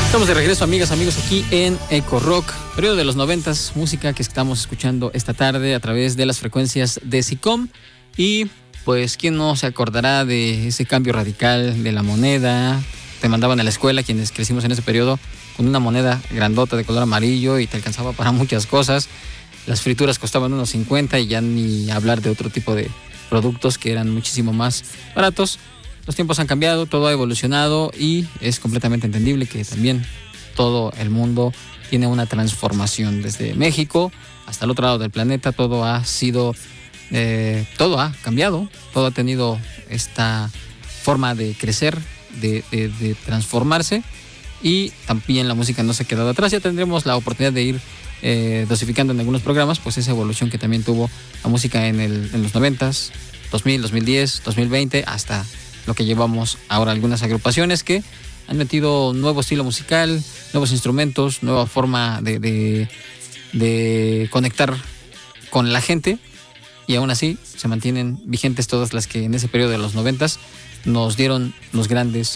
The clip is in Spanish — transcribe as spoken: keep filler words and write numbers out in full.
Estamos de regreso, amigas, amigos, aquí en Eco Rock, periodo de los noventas, música que estamos escuchando esta tarde a través de las frecuencias de SICOM. Y pues, ¿quién no se acordará de ese cambio radical de la moneda? Te mandaban a la escuela, quienes crecimos en ese periodo, con una moneda grandota de color amarillo y te alcanzaba para muchas cosas. Las frituras costaban unos cincuenta y ya ni hablar de otro tipo de productos que eran muchísimo más baratos. Los tiempos han cambiado, todo ha evolucionado y es completamente entendible que también todo el mundo tiene una transformación. Desde México hasta el otro lado del planeta, todo ha sido, eh, todo ha cambiado, todo ha tenido esta forma de crecer, de, de, de transformarse, y también la música no se ha quedado atrás. Ya tendremos la oportunidad de ir eh, dosificando en algunos programas pues esa evolución que también tuvo la música en, el, en los noventas, dos mil, dos mil diez, dos mil veinte, hasta lo que llevamos ahora. Algunas agrupaciones que han metido nuevo estilo musical, nuevos instrumentos, nueva forma de, de, de conectar con la gente, y aún así se mantienen vigentes todas las que en ese periodo de los noventas nos dieron los grandes